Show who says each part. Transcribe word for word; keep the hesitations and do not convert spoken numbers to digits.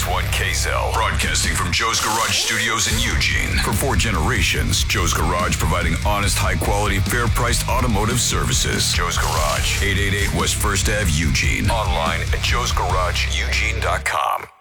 Speaker 1: one K Z L. Broadcasting from Joe's Garage Studios in Eugene. For four generations, Joe's Garage providing honest, high-quality, fair-priced automotive services. Joe's Garage, eight eighty-eight West First Avenue, Eugene. Online at joes garage eugene dot com.